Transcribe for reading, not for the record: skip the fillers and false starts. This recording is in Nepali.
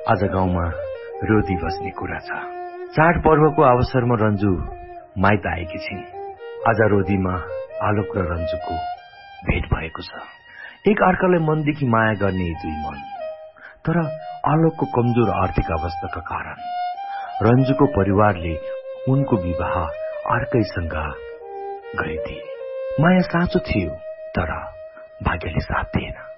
आज गाउँमा रोदी बस्ने कुरा छ। चाडपर्वको अवसरमा रन्जु माइत आएकी छिन्। आज रोदीमा आलोक र रन्जुको भेट भएको छ। एक अर्कालाई मनदेखि माया गर्ने दुई मन, तर आलोकको कमजोर आर्थिक अवस्थाका कारण रन्जुको परिवारले उनको विवाह अर्कैसँग गरिदिए। माया साँचो थियो, तर भाग्यले साथ दिएन।